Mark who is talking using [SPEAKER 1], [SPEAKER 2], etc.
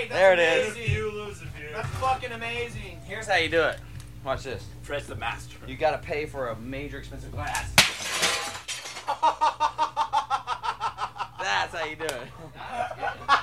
[SPEAKER 1] great. That's
[SPEAKER 2] There it
[SPEAKER 1] amazing.
[SPEAKER 2] is.
[SPEAKER 3] You lose a few.
[SPEAKER 1] That's fucking amazing.
[SPEAKER 2] Here's how you do it. Watch this.
[SPEAKER 3] Fred's the master.
[SPEAKER 2] You gotta pay for a major expensive glass. That's how you do it.